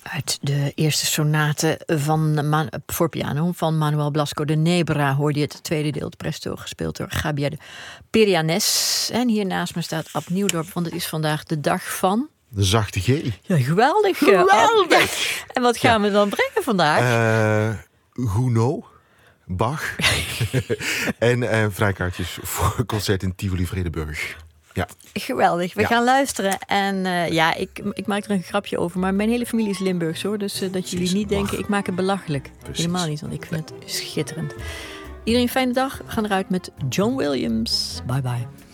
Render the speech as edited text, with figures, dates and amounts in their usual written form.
Uit de eerste sonate voor piano van Manuel Blasco de Nebra hoorde je het tweede deel, het presto, gespeeld door Javier Perianes. En hier naast me staat Ab Nieuwdorp, want het is vandaag de dag van... De zachte G. Ja, geweldig. Geweldig! En wat gaan we dan brengen vandaag? Gounod, Bach en vrijkaartjes voor een concert in Tivoli Vredenburg. Ja. Geweldig, we gaan luisteren. En ik maak er een grapje over. Maar mijn hele familie is Limburgs hoor. Dus dat jullie niet denken, ik maak het belachelijk. Precies. Helemaal niet, want ik vind het schitterend. Iedereen een fijne dag. We gaan eruit met John Williams. Bye bye.